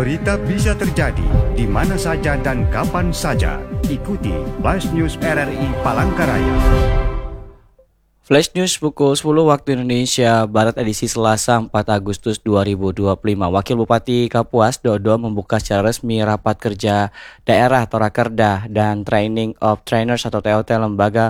Berita bisa terjadi di mana saja dan kapan saja. Ikuti Flash News RRI Palangkaraya. Flash News pukul 10 waktu Indonesia Barat edisi Selasa 4 Agustus 2025. Wakil Bupati Kapuas Dodo membuka secara resmi rapat kerja daerah atau Rakerda dan Training of Trainers atau TOT lembaga